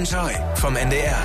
Enjoy vom NDR.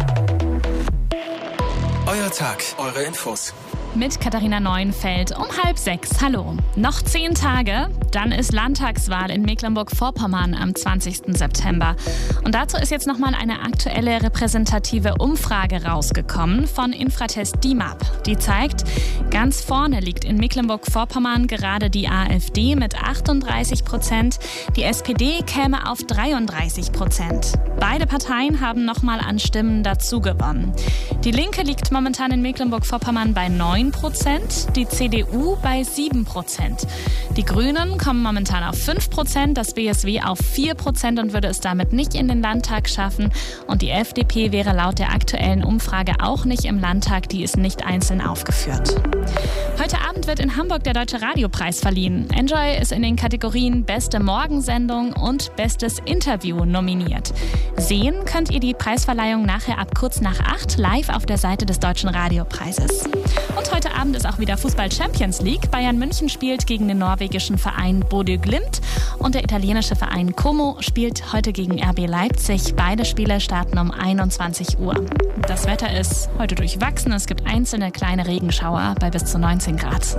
Euer Tag, eure Infos. Mit Katharina Neuenfeld um 5:30. Hallo. Noch 10 Tage, dann ist Landtagswahl in Mecklenburg-Vorpommern am 20. September. Und dazu ist jetzt nochmal eine aktuelle repräsentative Umfrage rausgekommen von Infratest DIMAP. Die zeigt, ganz vorne liegt in Mecklenburg-Vorpommern gerade die AfD mit 38%. Die SPD käme auf 33%. Beide Parteien haben nochmal an Stimmen dazu gewonnen. Die Linke liegt momentan in Mecklenburg-Vorpommern bei 9%, die CDU bei 7%. Die Grünen kommen momentan auf 5%, das BSW auf 4% und würde es damit nicht in den Landtag schaffen. Und die FDP wäre laut der aktuellen Umfrage auch nicht im Landtag, die ist nicht einzeln aufgeführt. Heute Abend wird in Hamburg der Deutsche Radiopreis verliehen. Enjoy ist in den Kategorien Beste Morgensendung und Bestes Interview nominiert. Sehen könnt ihr die Preisverleihung nachher ab kurz nach 8 live auf der Seite des Deutschen Radiopreises. Und heute Abend ist auch wieder Fußball Champions League. Bayern München spielt gegen den norwegischen Verein Bodø Glimt und der italienische Verein Como spielt heute gegen RB Leipzig. Beide Spiele starten um 21 Uhr. Das Wetter ist heute durchwachsen. Es gibt einzelne kleine Regenschauer bei bis zu 19 Grad.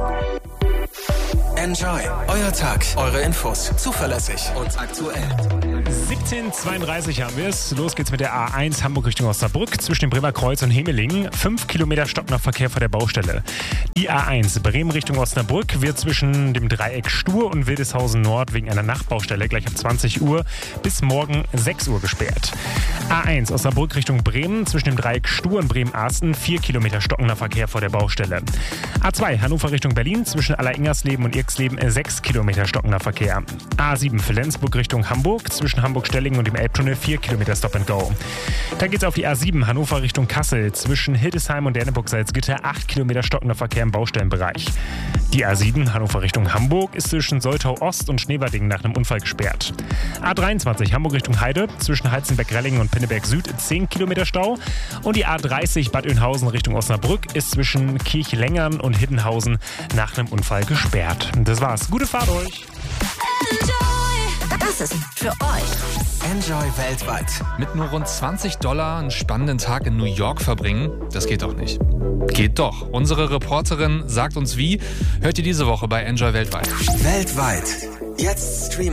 Enjoy, euer Tag, eure Infos, zuverlässig und aktuell. 17:32 haben wir es. Los geht's mit der A1 Hamburg Richtung Osnabrück zwischen dem Bremer Kreuz und Hemelingen. 5 Kilometer stockender Verkehr vor der Baustelle. Die A1 Bremen Richtung Osnabrück wird zwischen dem Dreieck Stur und Wildeshausen Nord wegen einer Nachtbaustelle gleich ab 20 Uhr bis morgen 6 Uhr gesperrt. A1 Osnabrück Richtung Bremen zwischen dem Dreieck Stur und Bremen-Arsten 4 Kilometer stockender Verkehr vor der Baustelle. A2 Hannover Richtung Berlin zwischen Alleringers-Leben und Irksleben 6 Kilometer stockender Verkehr. A7 für Lenzburg Richtung Hamburg zwischen Hamburg-Stellingen und dem Elbtunnel 4 Kilometer Stop and Go. Dann geht's auf die A7 Hannover Richtung Kassel zwischen Hildesheim und Derneburg-Salzgitter 8 Kilometer stockender Verkehr im Baustellenbereich. Die A7 Hannover Richtung Hamburg ist zwischen Soltau Ost und Schneverdingen nach einem Unfall gesperrt. A23 Hamburg Richtung Heide zwischen Heizenberg-Rellingen und Pinneberg Süd 10 Kilometer Stau. Und die A30 Bad Oeynhausen Richtung Osnabrück ist zwischen Kirchlengern und Hiddenhausen nach einem Unfall gesperrt. Das war's. Gute Fahrt euch! Das ist für euch. Enjoy weltweit. Mit nur rund $20 einen spannenden Tag in New York verbringen, das geht doch nicht. Geht doch. Unsere Reporterin sagt uns wie. Hört ihr diese Woche bei Enjoy weltweit. Weltweit. Jetzt streamen.